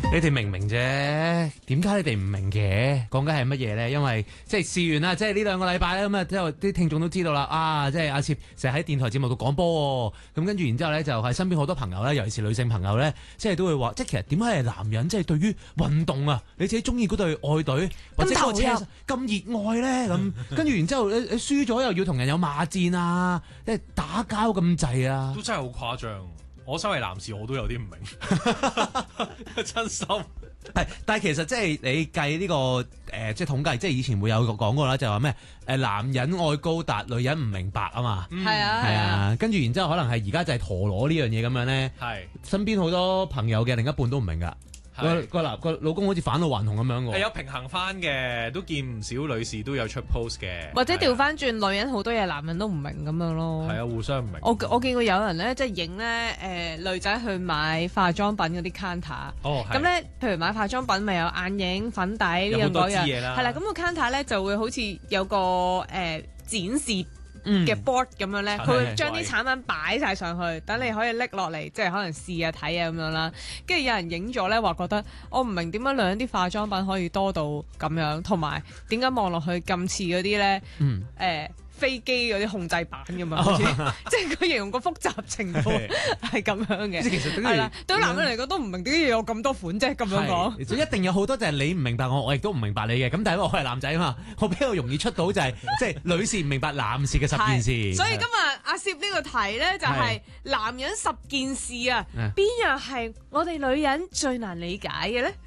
你哋明唔明啫？點解你哋唔明嘅？講緊係乜嘢咧？因為即係試完啦，即係呢兩個禮拜咧，咁啊之後啲聽眾都知道啦。啊，即係阿攝成日喺電台節目度講波喎。咁跟住然之後咧，就係身邊好多朋友咧，尤其是女性朋友咧，即係都會話，即係其實點解係男人即係對於運動啊，你自己中意嗰隊愛隊或者個車咁熱愛咧？咁跟住然之後你輸咗又要同人有罵戰啊，即係打交咁滯啊， 都真係好誇張。我身為男士，我都有啲唔明，真心係。但係其實即係你計呢個即係統計，即係以前會有講過啦，就話咩男人愛高達，女人唔明白啊嘛。 係啊係啊，跟住然之後可能係而家就係陀螺呢樣嘢咁樣咧。 係身邊好多朋友嘅另一半都唔明㗎。個老公好似返老還童咁樣喎。 係有平衡翻嘅，都見唔少女士都有出 post 嘅。 或者調翻轉，女人好多嘢男人都唔明咁樣咯。 係啊，互相唔明。 我見過有人咧，即係影咧女仔去買化妝品嗰啲 counter。 哦， 咁咧，譬如買化妝品咪有眼影、粉底呢樣嗰樣。係啦，咁個 counter 咧就會好似有個展示嘅 board 咁樣咧，佢會將啲產品擺晒上去，等你可以拎落嚟，即係可能試啊睇啊咁樣啦。跟住有人影咗咧，話覺得我唔明點解女人啲化妝品可以多到咁樣，同埋點解望落去咁似嗰啲咧？飛機嗰啲控制板咁樣，好似即係佢形容個複雜程度係咁樣嘅。 即係其實係啦，對於男人嚟講都唔明點解要有咁多款啫，咁樣講。 一定有好多就係你唔明白我，我亦都唔明白你嘅。咁但係我係男仔啊嘛，我比較容易出到就係即係女士唔明白男士嘅10件事。 所以今日阿攝呢個題咧就係男人10件事啊，邊樣係我哋女人最難理解嘅咧？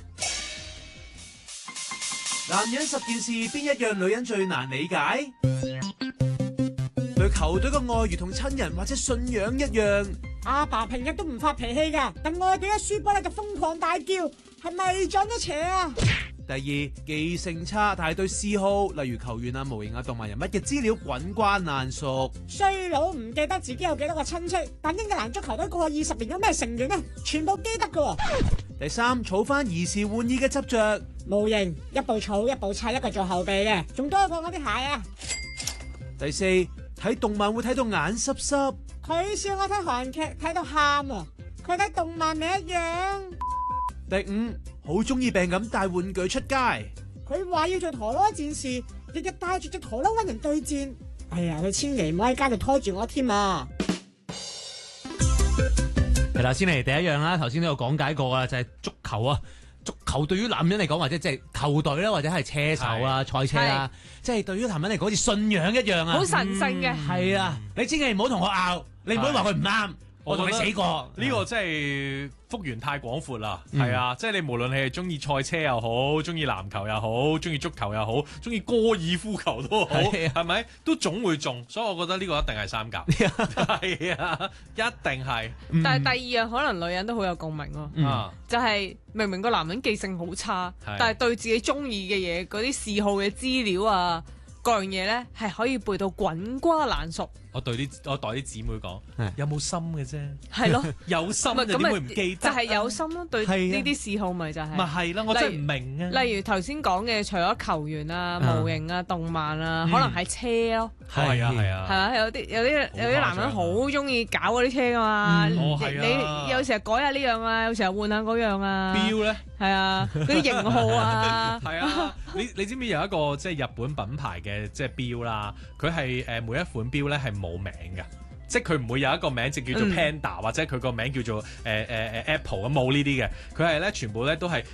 男人10件事，邊一樣女人最難理解？對球隊嘅愛如同親人或者信仰一樣。 阿爸平日都唔發脾氣㗎，但愛隊一輸波咧就瘋狂大叫，係咪撞咗邪啊？ 第二，記性差，但係對嗜好，例如球員啊、模型啊、動漫人物嘅資料滾瓜爛熟。 衰佬唔記得自己有幾多個親戚，但英格蘭足球隊過去20年有咩成員呢？全部記得㗎。 第三，儲翻兒時玩意嘅執着。 模型一部儲一部砌，一個做後備嘅，仲多過我啲鞋啊。 第四，睇動漫會睇到眼濕濕。 佢笑我睇韓劇睇到喊啊，佢睇動漫咪一樣。 第五，好中意病咁帶玩具出街。 佢話要做陀螺戰士，日日帶住隻陀螺搵人對戰。哎呀，佢千祈唔好喺街度拖住我添啊！ 係啦，先嚟第一樣啦，頭先都有講解過啦，就係足球啊。足球對於男人嚟講，或者即係球隊啦，或者係車手啦、賽車啦，即係對於男人嚟講，好似信仰一樣啊， 好神聖嘅。 係啊，你千祈唔好同我拗，你唔好話佢唔啱，我同你死過。 呢個真係幅員太廣闊啦，係啊，即係你無論你係中意賽車又好，中意籃球又好，中意足球又好，中意高爾夫球都好，係咪都總會中？所以我覺得呢個一定係三甲，係啊，一定係。 但係第二樣可能女人都好有共鳴咯，就係明明個男人記性好差，但係對自己中意嘅嘢嗰啲嗜好嘅資料啊，各樣嘢咧係可以背到滾瓜爛熟。 我代啲姊妹講，有冇心嘅啫？ 係咯， 有心就點會唔記得？ 就係有心咯，對呢啲嗜好咪就係。 咪係啦，我真係唔明啊！ 例如頭先講嘅，除咗球員啊、模型啊、動漫啊，可能係車咯。 係啊係啊。 係啊，有啲男人好中意搞嗰啲車噶嘛。你有時候改下呢樣啊，有時候換下嗰樣啊。 錶咧？ 係啊，嗰啲型號啊。 係啊，你知唔知有一個即係日本品牌嘅即係錶啦？佢係每一款錶咧係冇名嘅，即係佢唔會有一個名就叫做 Panda，或者佢個名叫做Apple 咁，冇呢啲嘅。佢係咧全部咧都係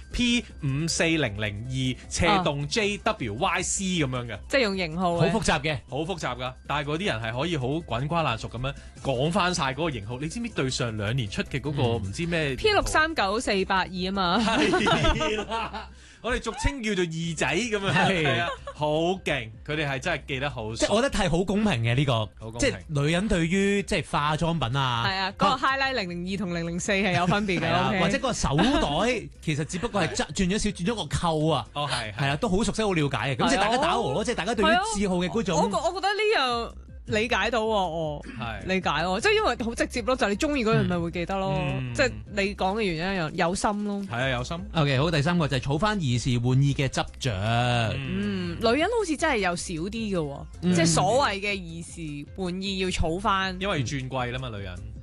P54002斜動 JWYC 咁樣嘅， 即係用型號。 好複雜嘅， 好複雜噶。但係嗰啲人係可以好滾瓜爛熟咁樣講翻晒嗰個型號。你知唔知對上2年出嘅嗰個唔知咩 P639482啊嘛？ 係啦。我哋俗稱叫做二仔咁樣，係啊，好勁！佢哋係真係記得好。 即係我覺得係好公平嘅呢個，即係女人對於即係化妝品啊， 係啊，嗰個 highlight 002同004係有分別嘅， 或者個手袋其實只不過係轉咗個扣啊，係啊，都好熟悉好了解嘅，咁即係大家打和咯，即係大家對於嗜好嘅嗰種。 我覺得呢樣理解到喎，理解喎，即係因為好直接咯，就係你中意嗰樣咪會記得咯，即係你講嘅原因一樣，有心咯。 係啊，有心。 OK， 好，第三個就係儲翻兒時玩意嘅執着。 女人好似真係有少啲嘅喎，即係所謂嘅兒時玩意要儲翻。 因為轉季啦嘛，女人。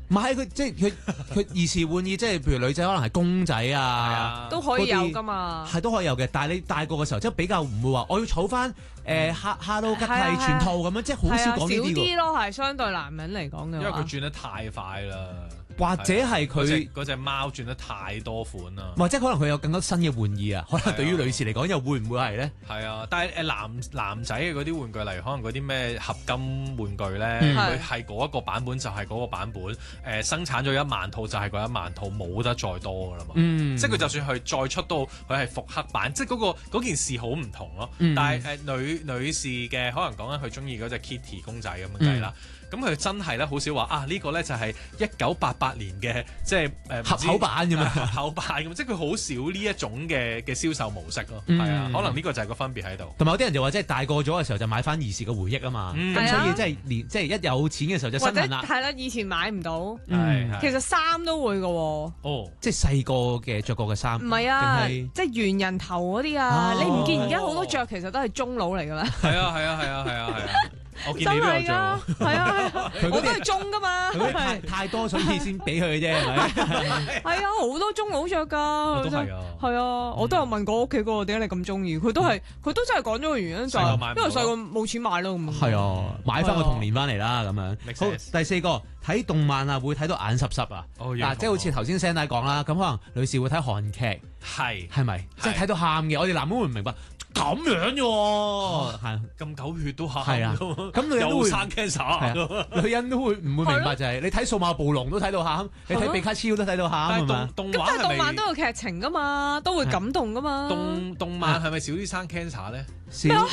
唔係佢即係佢兒時玩意，即係譬如女仔可能係公仔啊， 都可以有噶嘛。 係都可以有嘅，但係你大個嘅時候即係比較唔會話我要儲翻Hello Kitty全套咁樣，即係好少講呢啲少啲咯，係相對男人嚟講嘅話， 因為佢轉得太快啦。 或者係佢嗰隻貓轉得太多款啦， 或者可能佢有更多新嘅玩意啊，可能對於女士嚟講又會唔會係咧？ 係啊，但係男仔嘅嗰啲玩具，例如可能嗰啲咩合金玩具咧，佢係嗰一個版本就係嗰個版本，生產咗1萬套就係嗰1萬套，冇得再多噶啦嘛。即係佢就算佢再出到佢係復刻版，即係嗰件事好唔同咯。但係女士嘅可能講緊佢中意嗰隻 Kitty 公仔咁樣計啦。咁佢真係咧好少話呢個咧就係1988年嘅，即係合口版咁樣， 合口版咁，即係佢好少呢一種嘅銷售模式咯。係啊，可能呢個就係個分別喺度。 同埋有啲人就話即係大個咗嘅時候就買翻兒時嘅回憶啊嘛，咁所以即係一有錢嘅時候就新聞啦。 係啦，以前買唔到，其實衫都會㗎喎。 即係細個嘅着過嘅衫。唔係啊，即係圓人頭嗰啲啊，你唔見而家好多着其實都係中佬嚟㗎啦。 係啊。我見你都有做， 係啊，我都係中㗎嘛， 佢太多所以先俾佢嘅啫，係咪？ 係啊，好多中佬着㗎， 都係啊， 係啊，我都有問過屋企嗰個點解你咁中意，佢都真係講咗個原因就係因為細個冇錢買咯咁。 係啊，買翻個童年翻嚟啦咁樣。好，第4個睇動漫啊，會睇到眼濕濕啊。嗱，即係好似頭先聲帶講啦，咁可能女士會睇韓劇，係咪？即係睇到喊嘅，我哋男人會唔明白。咁樣嘅喎，係咁狗血都喊，係啊， 咁女人都會生 cancer， 女人都會唔會明白就係你睇數碼暴龍都睇到喊，你睇比卡超都睇到喊係嘛？ 咁但係動漫都有劇情噶嘛，都會感動噶嘛。 動漫係咪少啲生 cancer 咧？ 少。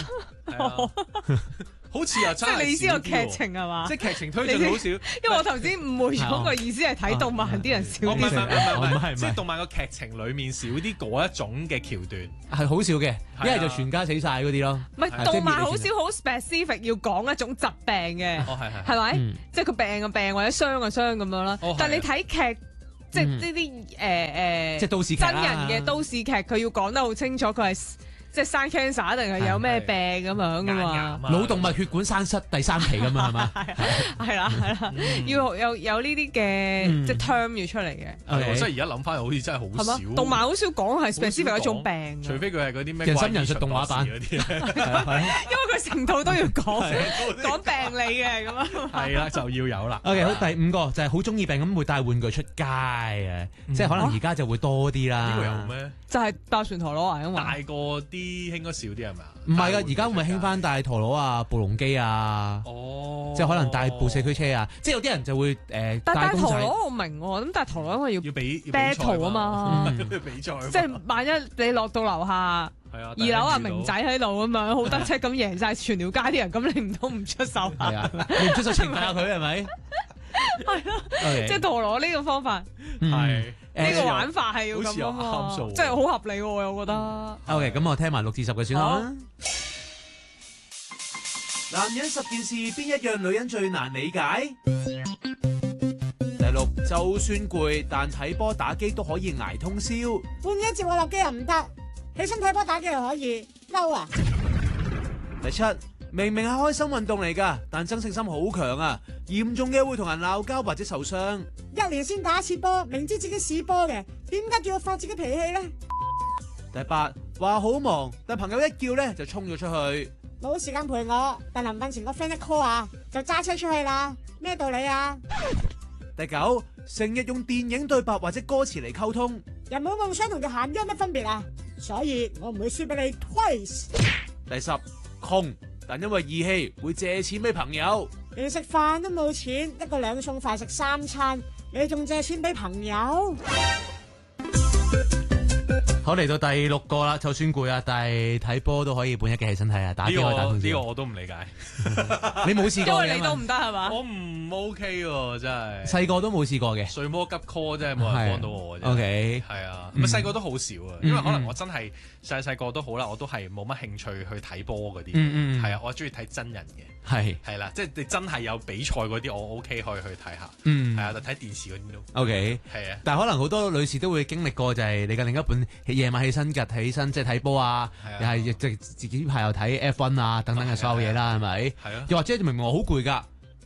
好似又真係， 即係你意思個劇情係嘛？ 即係劇情推進好少， 因為我頭先誤會咗個意思係睇動漫啲人少啲。 唔係，即係動漫個劇情裡面少啲嗰一種嘅橋段係好少嘅，一係就全家死晒嗰啲咯。 唔係動漫好少好 specific 要講一種疾病嘅，係咪？即係佢病嘅病或者傷嘅傷咁樣啦。但係你睇劇，即係呢啲即係都市劇真人嘅都市劇，佢要講得好清楚，佢係。即係生 cancer 定係有咩病咁樣噶嘛？ 腦動脈血管栓塞第3期咁嘛係嘛？ 係啦，要有呢啲嘅即係 term 要出嚟嘅。 所以而家諗翻好似真係好少。 動漫好少講係 specific 一種病， 除非佢係嗰啲咩人心人術動畫版嗰啲。 因為佢成套都要講病理嘅咁樣。 係啦，就要有啦。 OK， 好，第5個就係好中意病咁會帶玩具出街嘅，即係可能而家就會多啲啦。 呢個有咩？ 就係爆旋陀螺啊，因為大個啲應該少啲係咪啊？ 唔係噶，而家會唔會興翻帶陀螺啊、暴龍機啊？即係可能帶部四驅車啊。即係有啲人就會但係陀螺我明喎，咁但係陀螺因為要比 battle 啊嘛， 比賽。 即係萬一你落到樓下2樓啊明仔喺度咁樣，好得戚咁贏晒全條街啲人，咁你唔通唔出手啊？ 你唔出手懲罰下佢係咪？ 係咯，即係陀螺呢個方法係。 呢個玩法係要咁啊嘛，即係好合理喎，我覺得。 OK，咁我聽埋6至10嘅選項啦。男人10件事，邊一樣女人最難理解？第6，就算攰，但睇波打機都可以捱通宵。 半夜接我落機又唔得，起身睇波打機又可以，嬲啊！ 第7，明明係開心運動嚟㗎，但爭勝心好強啊！嚴重嘅會同人鬧交或者受傷。 1年先打一次波，明知自己屎波嘅，點解仲要發自己脾氣呢？ 第8，話好忙，但朋友一叫咧就衝咗出去。 冇時間陪我，但臨瞓前個 friend 一 call 啊，就揸車出去啦。咩道理啊？ 第9，成日用電影對白或者歌詞嚟溝通。 人冇夢想同條鹹魚有乜分別啊？所以我唔會輸俾你 twice。 第10，窮，但因為義氣會借錢俾朋友。 連食飯都冇錢，一個2餸飯食3餐，你仲借錢俾朋友？ 好，嚟到第6個啦，就算攰啊，但係睇波都可以半夜起身睇啊，打機可以打通宵。 呢個我都唔理解， 你冇試過嘅， 因為你都唔得係嘛？ 我唔 OK 喎，真係。 細個都冇試過嘅， 睡魔急 call 真係冇人幫到我啫。 OK， 係啊，咁細個都好少啊，因為可能我真係細個都好啦，我都係冇乜興趣去睇波嗰啲。係啊，我中意睇真人嘅。係啦，即係你真係有比賽嗰啲，我 OK 可以去睇下。係啊，就睇電視嗰啲都 OK。係啊，但係可能好多女士都會經歷過，就係你嘅另一半夜晚起身即係睇波啊，又係即係自己排又睇 F1 啊等等嘅所有嘢啦，係咪？係啊。又或者明明我好攰㗎，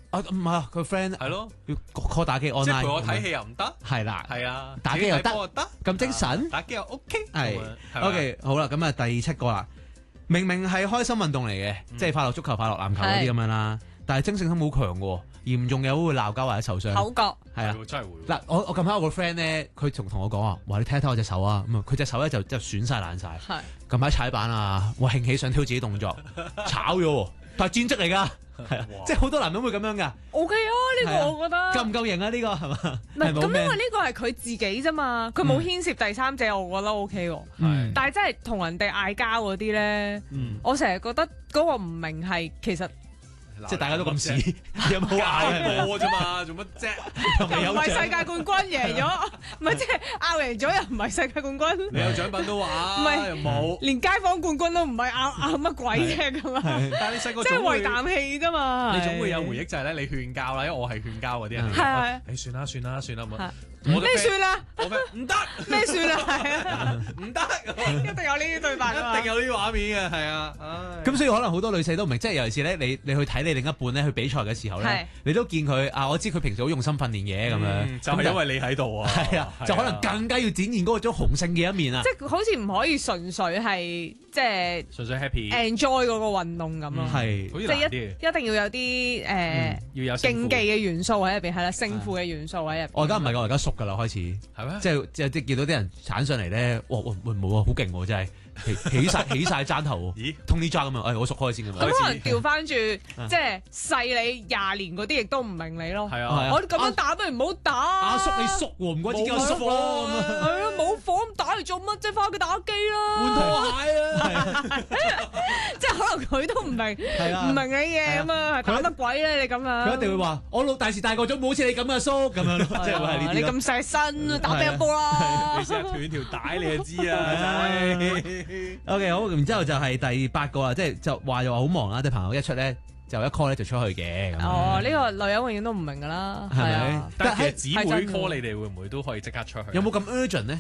唔係佢 friend 係咯， 要 call 打機 online， 即係陪我睇戲又唔得， 係啦， 係啊， 打機又得， 得， 咁精神， 打機又 OK， 係 OK 好啦，咁啊第7個啦，明明係開心運動嚟嘅，即係快樂足球、快樂籃球嗰啲咁樣啦，但係精神心好強嘅，嚴重有會鬧交或者受傷， 口角係啊， 真係會。 嗱我近排我個 friend 咧，佢仲同我講話，你睇我隻手啊，咁啊佢隻手咧就損晒爛晒，近排踩板啊，我興起想挑自己動作，炒咗，但係專職嚟㗎。係啊，即係好多男人會咁樣噶。 O K 啊，呢個我覺得夠唔夠型啊？呢個係嘛？ 唔係咁，因為呢個係佢自己啫嘛，佢冇牽涉第三者，我覺得 O K 喎。但係真係同人哋嗌交嗰啲咧，我成日覺得嗰個唔明係其實即係大家都咁屎，有冇拗波啫嘛？做乜啫？ 又唔係世界冠軍贏咗，唔係即係拗贏咗又唔係世界冠軍。 你有獎品都話， 唔係又冇， 連街坊冠軍都唔係拗乜鬼啫咁啊！ 但係你細個即係為啖氣啫嘛。 你總會有回憶就係咧，你勸交啦，因為我係勸交嗰啲人。 係你算啦，咁咩算啦？ 我咩唔得？ 咩算啦？係啊， 唔得， 一定有呢啲對白㗎嘛， 一定有呢啲畫面嘅，係啊。 咁所以可能好多女仔都唔明，即係尤其是咧，你去睇你另一半咧去比賽嘅時候咧，你都見佢啊，我知佢平時好用心訓練嘅咁樣， 就係因為你喺度啊， 係啊，就可能更加要展現嗰種雄性嘅一面啊。 即係好似唔可以純粹係即係純粹 happy enjoy 嗰個運動咁咯， 係即係一定要有啲要有競技嘅元素喺入邊，係啦，勝負嘅元素喺入邊。 我而家唔係㗎，我而家熟㗎啦，開始係咩？ 即係見到啲人鏟上嚟咧，哇冇啊，好勁喎，真係起晒爭頭，咦，Tony Jaa 咁啊，我熟開先㗎嘛。 咁可能調翻轉，即係細你20年嗰啲，亦都唔明你咯。 係啊， 我咁樣打不如唔好打。阿叔你熟喎，唔怪之叫阿叔咯。 係啊，冇火咁打嚟做乜啫？翻屋企打機啦， 換拖鞋啊！ 即係可能佢都唔明，唔明你嘢咁啊，打乜鬼咧？你咁樣， 佢一定會話：我大時大個咗，冇好似你咁嘅叔咁樣咯，即係會係呢啲。 你咁細身，打乒乓波啦！ 你試下斷條帶，你就知啊！ OK， 好，然之後就係第8個啦，即係就話又話好忙啦，啲朋友一出咧就一 call 咧就出去嘅。 哦，呢個女人永遠都唔明㗎啦，係咪？ 但係其實姊妹 call 你哋會唔會都可以即刻出去？ 有冇咁 urgent 咧？